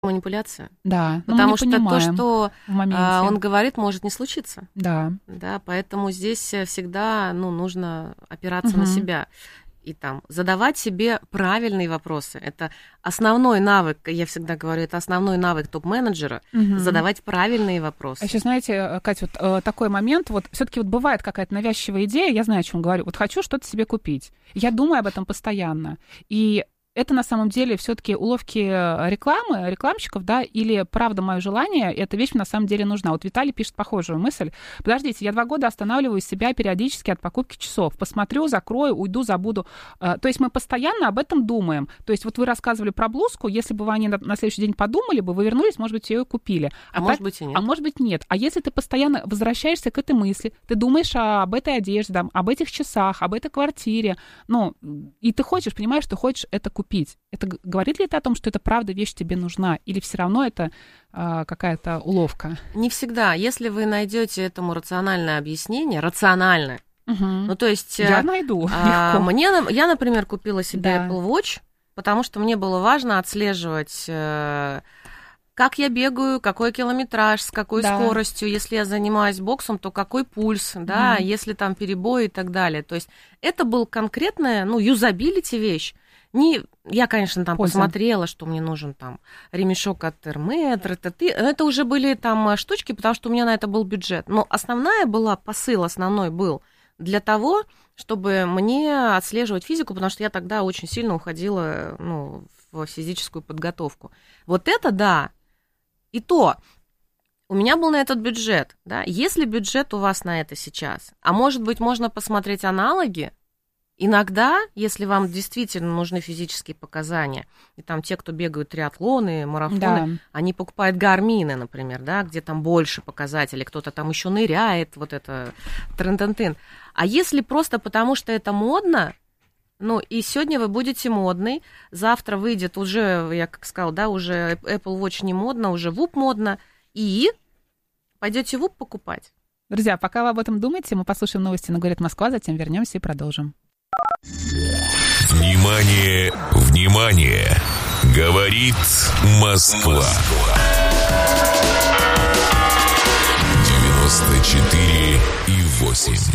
манипуляция. Да, потому что то, что в моменте. Он говорит, может не случиться. Да. Да, поэтому здесь всегда нужно опираться на себя. И там задавать себе правильные вопросы. Это основной навык, я всегда говорю, это основной навык топ-менеджера, задавать правильные вопросы. А еще, знаете, Катя, вот такой момент, вот все-таки вот бывает какая-то навязчивая идея, я знаю, о чем говорю, вот хочу что-то себе купить. Я думаю об этом постоянно. И это на самом деле все-таки уловки рекламы, рекламщиков, да, или правда мое желание, эта вещь мне на самом деле нужна. Вот Виталий пишет похожую мысль. Подождите, я 2 года останавливаю себя периодически от покупки часов. Посмотрю, закрою, уйду, забуду. То есть мы постоянно об этом думаем. То есть вот вы рассказывали про блузку, если бы вы о ней на следующий день подумали бы, вы вернулись, может быть, ее и купили. Может быть, и нет. А может быть, нет. А если ты постоянно возвращаешься к этой мысли, ты думаешь об этой одежде, об этих часах, об этой квартире, и ты хочешь, понимаешь, ты хочешь это купить. Это говорит ли это о том, что это правда вещь тебе нужна, или все равно это какая-то уловка? Не всегда. Если вы найдете этому рациональное объяснение, рациональное, то есть... Я найду. Я, например, купила себе Да. Apple Watch, потому что мне было важно отслеживать... как я бегаю, какой километраж, с какой скоростью, если я занимаюсь боксом, то какой пульс, да, если там перебои и так далее. То есть это был конкретная, юзабилити вещь. Я, конечно, там посмотрела, что мне нужен там ремешок от Терметр, это уже были там штучки, потому что у меня на это был бюджет. Но посыл основной был для того, чтобы мне отслеживать физику, потому что я тогда очень сильно уходила в физическую подготовку. Вот это да. И то, у меня был на этот бюджет, да, если бюджет у вас на это сейчас, а может быть, можно посмотреть аналоги, иногда, если вам действительно нужны физические показания, и там те, кто бегают триатлоны, марафоны, они покупают гармины, например, да, где там больше показателей, кто-то там еще ныряет, вот это трын-тын-тын. А если просто потому, что это модно, и сегодня вы будете модный, завтра выйдет уже, я как сказала, да, уже Apple Watch не модно, уже WHOOP модно, и пойдете WHOOP покупать. Друзья, пока вы об этом думаете, мы послушаем новости на «Говорит Москва», затем вернемся и продолжим. Внимание, внимание! Говорит Москва. 94,8.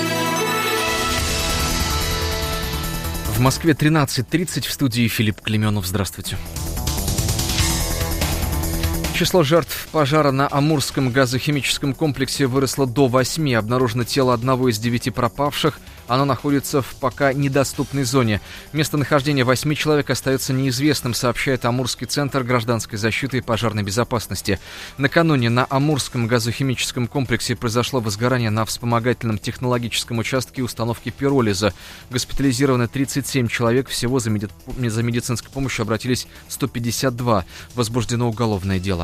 В Москве 13:30, в студии Филипп Клеменов. Здравствуйте. Число жертв пожара на Амурском газохимическом комплексе выросло до 8. Обнаружено тело одного из 9 пропавших. Оно находится в пока недоступной зоне. Местонахождение 8 человек остается неизвестным, сообщает Амурский центр гражданской защиты и пожарной безопасности. Накануне на Амурском газохимическом комплексе произошло возгорание на вспомогательном технологическом участке установки пиролиза. Госпитализированы 37 человек. Всего за медицинской помощью обратились 152. Возбуждено уголовное дело.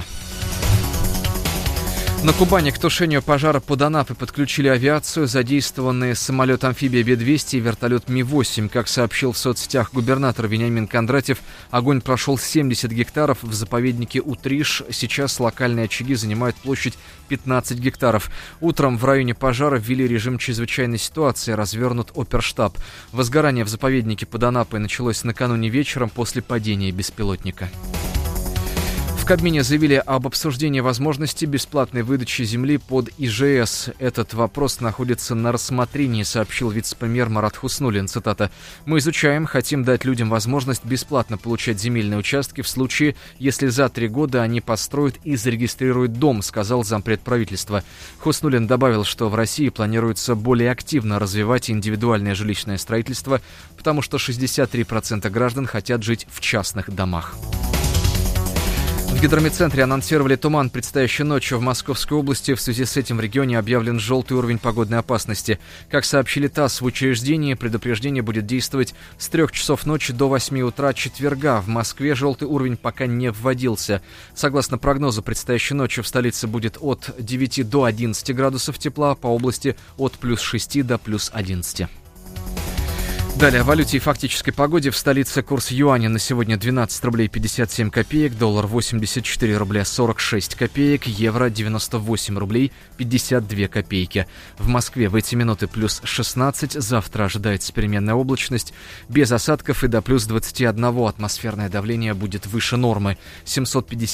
На Кубани к тушению пожара под Анапой подключили авиацию, задействованные самолет-амфибия Б-200 и вертолет Ми-8. Как сообщил в соцсетях губернатор Вениамин Кондратьев, огонь прошел 70 гектаров в заповеднике Утриш. Сейчас локальные очаги занимают площадь 15 гектаров. Утром в районе пожара ввели режим чрезвычайной ситуации, развернут оперштаб. Возгорание в заповеднике под Анапой началось накануне вечером после падения беспилотника. В Кабмине заявили об обсуждении возможности бесплатной выдачи земли под ИЖС. Этот вопрос находится на рассмотрении, сообщил вице-премьер Марат Хуснуллин. Цитата. «Мы изучаем, хотим дать людям возможность бесплатно получать земельные участки в случае, если за 3 года они построят и зарегистрируют дом», сказал зампред правительства. Хуснуллин добавил, что в России планируется более активно развивать индивидуальное жилищное строительство, потому что 63% граждан хотят жить в частных домах. В гидрометцентре анонсировали туман предстоящей ночью в Московской области. В связи с этим в регионе объявлен желтый уровень погодной опасности. Как сообщили ТАСС в учреждении, предупреждение будет действовать с 3 часов ночи до 8 утра четверга. В Москве желтый уровень пока не вводился. Согласно прогнозу, предстоящей ночью в столице будет от 9 до 11 градусов тепла, по области от +6 до +11. Далее о валюте и фактической погоде. В столице курс юаня на сегодня 12 рублей 57 копеек, доллар 84 рубля 46 копеек, евро 98 рублей 52 копейки. В Москве в эти минуты плюс 16, завтра ожидается переменная облачность, без осадков и до плюс 21. Атмосферное давление будет выше нормы. 750